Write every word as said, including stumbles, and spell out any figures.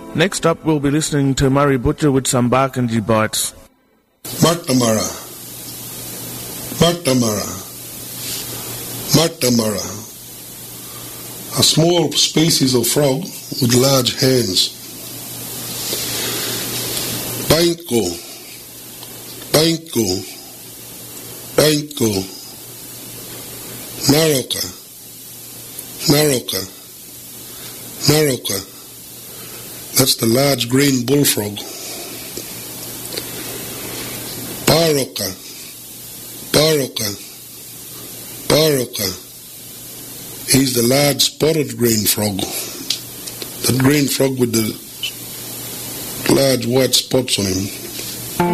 Next up, we'll be listening to Murray Butcher with some Barkindji bites. Matamara, Matamara, Matamara, a small species of frog with large hands. Bainko, Bainko, Bainko, Naroka, Naroka, Naroka. That's the large green bullfrog. Baroka, Baroka, Baroka. He's the large spotted green frog. The green frog with the large white spots on him.